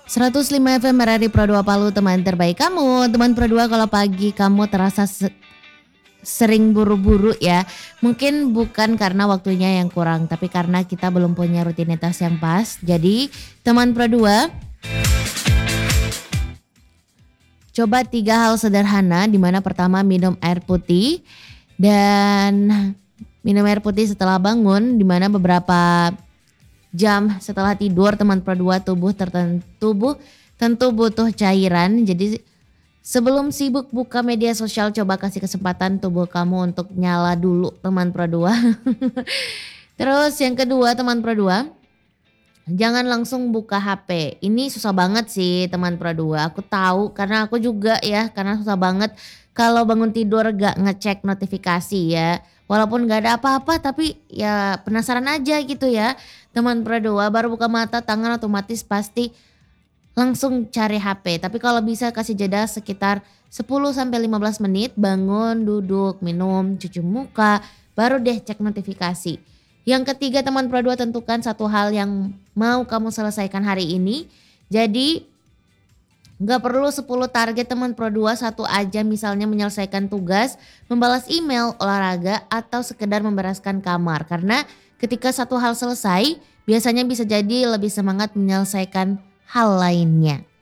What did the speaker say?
105 FM RRI Pro 2 Palu, teman terbaik kamu. Teman Pro 2, kalau pagi kamu terasa sering buru-buru ya, mungkin bukan karena waktunya yang kurang, tapi karena kita belum punya rutinitas yang pas. Jadi teman Pro 2, coba 3 hal sederhana, dimana pertama minum air putih. Dan minum air putih setelah bangun, dimana beberapa jam setelah tidur teman Pro 2, tubuh tentu butuh cairan. Jadi sebelum sibuk buka media sosial, coba kasih kesempatan tubuh kamu untuk nyala dulu teman Pro 2. Terus yang kedua teman Pro 2, jangan langsung buka HP. Ini susah banget sih teman Pro 2. Aku tahu karena aku juga ya, karena susah banget kalau bangun tidur gak ngecek notifikasi ya. Walaupun gak ada apa-apa tapi ya penasaran aja gitu ya. Teman Pro 2 baru buka mata, tangan otomatis pasti langsung cari HP. Tapi kalau bisa kasih jeda sekitar 10-15 menit, bangun, duduk, minum, cuci muka, baru deh cek notifikasi. Yang ketiga teman Pro 2, tentukan satu hal yang mau kamu selesaikan hari ini. Jadi gak perlu 10 target teman Pro 2, satu aja, misalnya menyelesaikan tugas, membalas email, olahraga, atau sekedar membereskan kamar. Karena ketika satu hal selesai, biasanya bisa jadi lebih semangat menyelesaikan hal lainnya.